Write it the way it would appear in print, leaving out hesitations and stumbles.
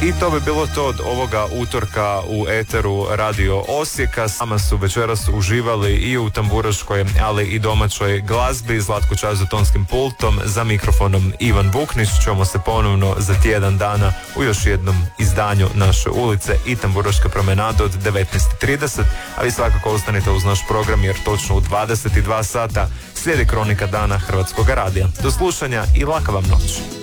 I to bi bilo to od ovoga utorka u eteru Radio Osijeka. Sama su večeras uživali i u tamburaškoj, ali i domaćoj glazbi. Zlatko Čas za tonskim pultom, za mikrofonom Ivan Vuknić. Čujemo se ponovno za tjedan dana u još jednom izdanju Naše ulice i tamburaške promenade od 19:30. A vi svakako ostanite uz naš program jer točno u 22 sata slijedi kronika dana Hrvatskog radija. Do slušanja i laka vam noć.